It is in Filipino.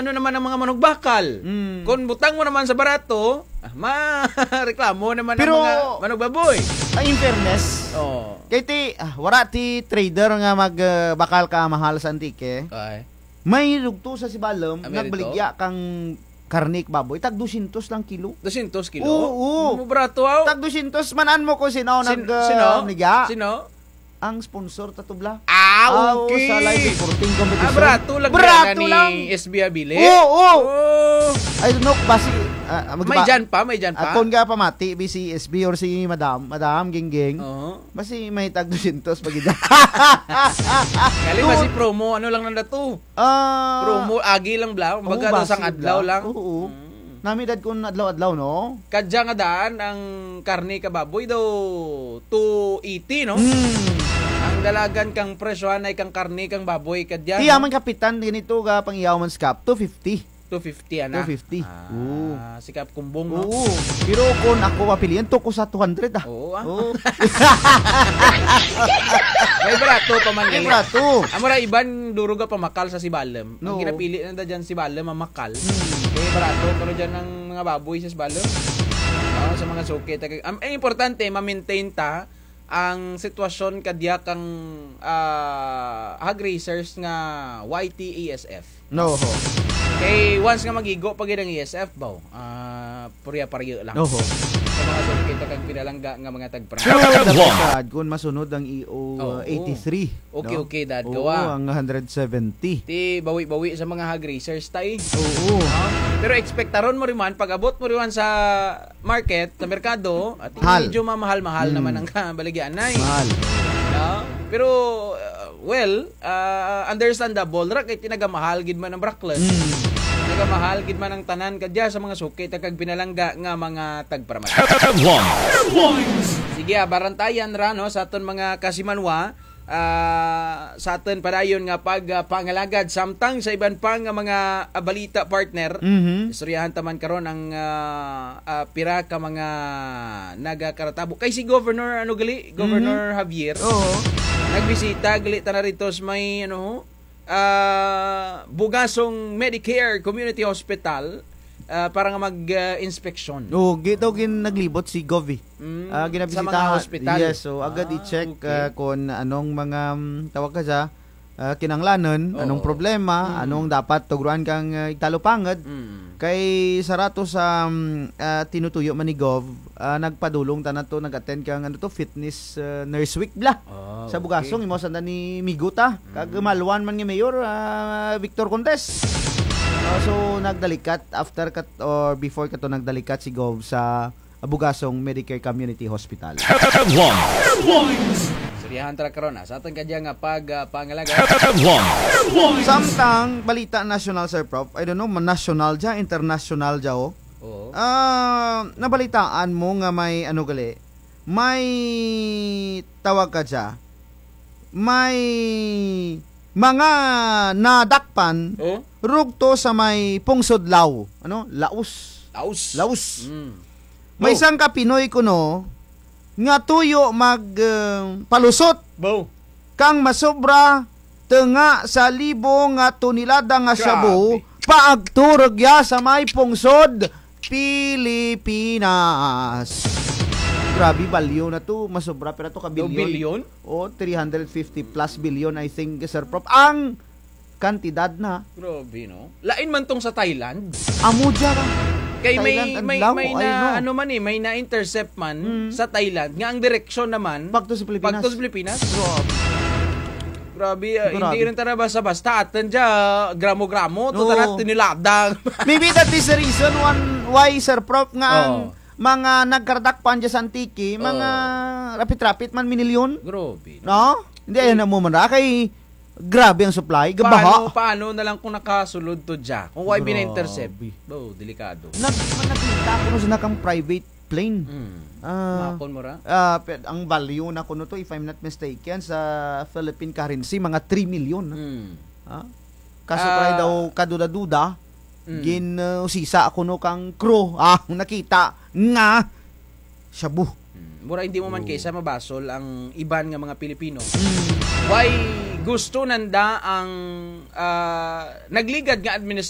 ano naman ang mga manok bakal. Kung butang mo naman sa barato, reklamo naman pero, ang mga manok baboy. Ay, in fairness, kay wala ti trader nga bakal ka mahal sa antike. Okay. May rugto sa sibalom, Amerito? nagbaligya kang karnik baboy, tag 200 lang kilo. 200 kilo? Oo. Barato, aw. Tag 200, manan mo ko sino Sino? Sino? Ang sponsor tatubla. Okay. Sa live reporting competition. Barato lang Barato ni lang. SB Abile. Oo. I don't know, basi may dyan pa. Akon nga pamati, si SB or si Madam Gingging. Basi may tag 200 pagida. Kali ba si promo, ano lang nanda to? Promo, agi lang bla. Baga daw sang adlaw lang. Oo. Namidad kun adlaw-adlaw, no? Kadya nga daan, ang karne kababoy daw 280, no? Ang dalagan kang presyohan ay kang karne kang baboy kadya. Tiyaman kapitan, ganito ka pang iyaw man scap, 250. 250 ana. 250. Oo. Sikap kumbong, no? Oo. Pero kung ako mapilian, to ko sa 200 ah. Oo. Oo. May barato pa man. May barato. Amora iban duruga pamakal sa Sibalem. No. Ang ginapili na dyan Sibalem ang makal. May barato pero dyan ng mga baboy sa Sibalem. Sa mga suki. Ang importante, ma-maintain ta ang sitwasyon kadya kang hog racers nga YT-ESF. No. Kay once nga magigo pag ang ESF baw, purya-paryo lang. No. Sa mga suki kag pinalangga nga mga tagpra. Dapat kung masunod ang EO 83. Okay, dad gawa. Ang 170. Ti bawi-bawi sa mga hog racers tay. Oo. Pero expectaron mo rin man pag abot mo rin sa market, sa merkado, at medyo mamahal-mahal naman ang baligyan nay. Mahal. No? Pero understandable ra kay tinagamahal gid man ang Brackland. Nagamahal gid man ang tanan kadya sa mga suki kag pinalangga nga mga tagpramat. Sige, barantayan ra no sa aton mga kasimanwa. Sa aton padayon nga pangalagad samtang sa iban pang mga balita partner. Istoryahan taman karon ang pira ka mga nagakaratabo kay si Governor Governor Javier. Nagbisita gali ta na rito sa may Bugasong Medicare Community Hospital para nga mag-inspeksyon. Gito naglibot si Govi. Ginabisita sa mga hospital. Yes, so agad i-check kung anong mga tawag ka sa kinanglanon, anong problema, anong dapat tuguran kang italupangad. Kay sarato sa tinutuyo man ni Gov, nagpadulong tanato nag-attend kang fitness nurse week bla. Sa Bugasong imo sanda ni Miguta, kag malwan man nga mayor Victor Contes. So nagdalikat after or before kato nagdalikat si Gov sa Bugasong Medicare Community Hospital. Seriyahan tara karon sa aton kadya nga pangalaga. Samtang balita national Sir Prof, I don't know national ja, international ja nabalitaan mo nga may may tawag ka ja, may mga nadakpan rugto sa may pungsodlaw. Laos. May isang Pinoy kuno nga tuyo palusot kang masobra tenga sa libo nga tonelada nga shabu paagturog ya sa may pungsod Pilipinas. Grabe, value na to. Masobra pero to ka bilyon. 350 plus billion I think, Sir Prof. Ang kantidad na. Grabe, no? Lain man tong sa Thailand. Amo dyan. Kay may na intercept man sa Thailand nga ang direksyon naman Pagto sa Pilipinas. Grabe. Hindi rin tara basta-basta atin dyan gramo-gramo to tara tiniladang. Maybe that is the reason why Sir Prof nga ang mga nagkardakpan dyan sa Antiki, mga rapit-rapit man minilyon. Grabe. No? Hindi ayan na mo man kay grabe ang supply, gabaha. Paano na lang kung nakasulod to dyan? Kung why bina-intercept? Delikado. Nakita ko na nakang private plane. Makon mo ra? Ang value na kuno to, if I'm not mistaken, sa Philippine currency, mga 3 million. Kaso kaya daw kaduda-duda, sisa ako no kang crew. Nakita nga shabu. Mura hindi mo man kaysa mabasol ang iban nga mga Pilipino. Why gusto nanda ang nagligad nga